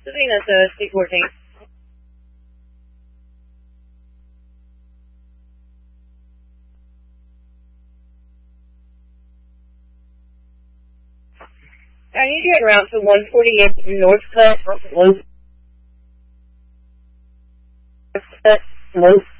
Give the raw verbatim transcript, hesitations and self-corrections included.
Savannah, uh, C fourteen. I need you to route to one forty-eight North Cut, Low Cut, Low